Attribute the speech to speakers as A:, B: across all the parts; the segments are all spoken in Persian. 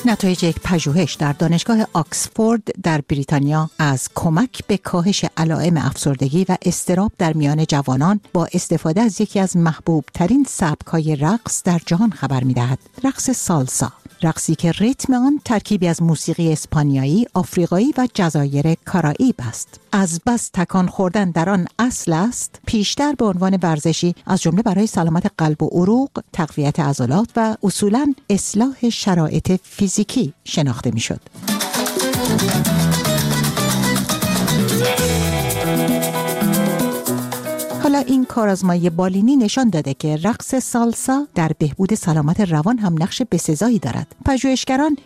A: نتایج یک پژوهش در دانشگاه آکسفورد در بریتانیا از کمک به کاهش علائم افسردگی و اضطراب در میان جوانان با استفاده از یکی از محبوب ترین سبک‌های رقص در جهان خبر می‌دهد. رقص سالسا، رقصی که ریتم آن ترکیبی از موسیقی اسپانیایی، آفریقایی و جزایر کارائیب است. از بس تکان خوردن در آن اصل است، پیشتر به عنوان ورزشی از جمله برای سلامت قلب و عروق، تقویت عضلات و اصولاً اصلاح شرایط فیزیکی شناخته می‌شد. حالا این کارآزمایی بالینی نشان داده که رقص سالسا در بهبود سلامت روان هم نقش بسزایی دارد. پژوهشگران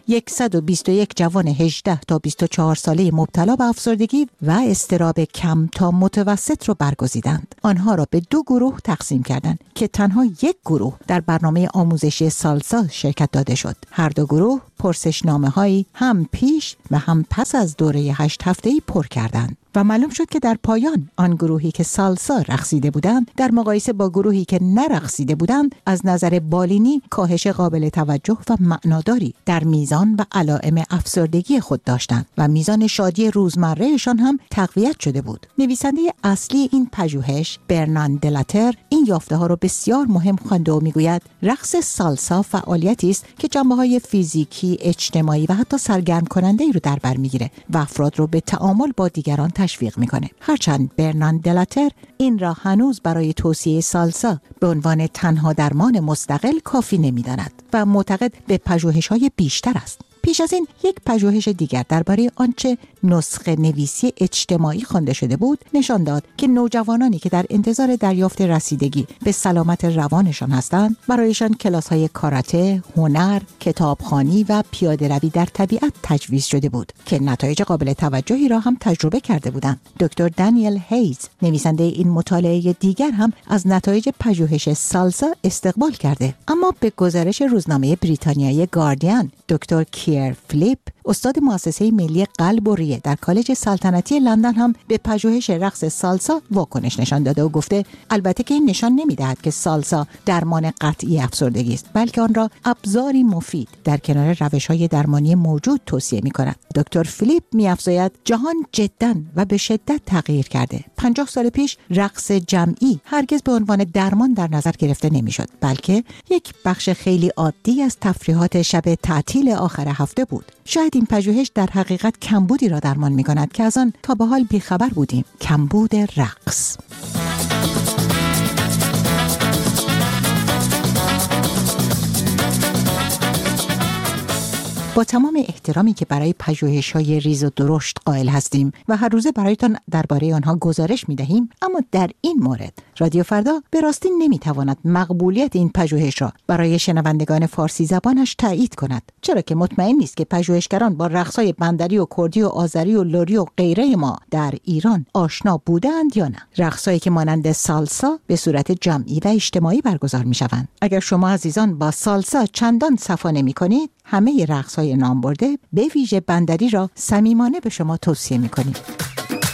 A: 121 جوان 18 تا 24 ساله مبتلا به افسردگی و اضطراب کم تا متوسط را برگزیدند. آنها را به دو گروه تقسیم کردند که تنها یک گروه در برنامه آموزشی سالسا شرکت داده شد. هر دو گروه پرسشنامه‌هایی هم پیش و هم پس از دوره 8 هفته‌ای پر کردند و معلوم شد که در پایان آن گروهی که سالسا رقصیده بودند در مقایسه با گروهی که نرقصیده بودند از نظر بالینی کاهش قابل توجه و معناداری در میزان و علائم افسردگی خود داشتند و میزان شادی روزمرهشان هم تقویت شده بود. نویسنده اصلی این پژوهش برنان دلاتر این یافته‌ها را بسیار مهم خوانده و میگوید رقص سالسا فعالیتی است که جنبه‌های فیزیکی، اجتماعی و حتی سرگرم کننده‌ای رو در بر میگیره و افراد رو به تعامل با دیگران تشویق میکنه. هرچند برنان دلاتر این را هنوز برای توصیه سالسا به عنوان تنها درمان مستقل کافی نمیداند و معتقد به پژوهش‌های بیشتر است. پیش از این یک پژوهش دیگر درباره آنچه نسخه نویسی اجتماعی خوانده شده بود نشان داد که نوجوانانی که در انتظار دریافت رسیدگی به سلامت روانشان هستند برایشان کلاس‌های کاراته، هنر، کتابخوانی و پیاده‌روی در طبیعت تجویز شده بود که نتایج قابل توجهی را هم تجربه کرده بودند. دکتر دانیل هیز نویسنده این مطالعه دیگر هم از نتایج پژوهش سالسا استقبال کرده، اما به گزارش روزنامه بریتانیایی گاردین دکتر کیر فلیپ استاد مؤسسه ملی قلب و ریه در کالج سلطنتی لندن هم به پژوهش رقص سالسا واکنش نشان داده و گفته البته که این نشان نمی‌دهد که سالسا درمان قطعی افسردگی است، بلکه آن را ابزاری مفید در کنار روش‌های درمانی موجود توصیه می‌کند. دکتر فلیپ می‌افزاید جهان جداً و به شدت تغییر کرده. 50 سال پیش رقص جمعی هرگز به عنوان درمان در نظر گرفته نمی‌شد، بلکه یک بخش خیلی عادی از تفریحات شب تعطیل آخر هفته بود. شاید این پژوهش در حقیقت کمبودی را درمان می‌کند که از آن تا به حال بیخبر بودیم، کمبود رقص. با تمام احترامی که برای پژوهش‌های ریز و درشت قائل هستیم و هر روزه برایتان درباره آنها گزارش می‌دهیم، اما در این مورد رادیو فردا به راستی نمی‌تواند مقبولیت این پژوهش را برای شنوندگان فارسی زبانش تایید کند، چرا که مطمئن نیست که پژوهشگران با رقص‌های بندری و کردی و آذری و لری و غیره ما در ایران آشنا بودند یا نه. رقص‌هایی که مانند سالسا به صورت جمعی و اجتماعی برگزار می‌شوند. اگر شما عزیزان با سالسا چندان صفا نمی‌کنید، همه رقص‌های نام برده به ویژه بندری را صمیمانه به شما توصیه می‌کنیم.